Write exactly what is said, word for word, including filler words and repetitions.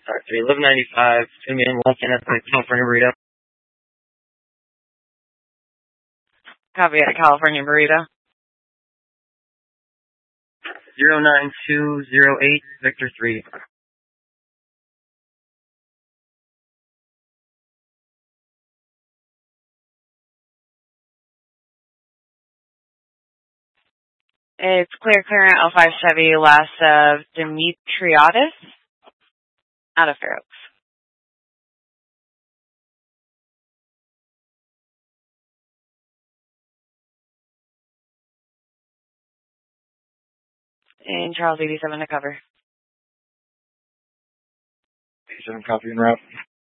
Sorry, eleven ninety-five, two man walking at the California Burrito. Copy at California Burrito. zero nine two zero eight, Victor three. It's clear clearance L five Chevy, last of Demetriadis, out of Fair Oaks. And Charles eighty-seven to cover. eighty-seven copy and route.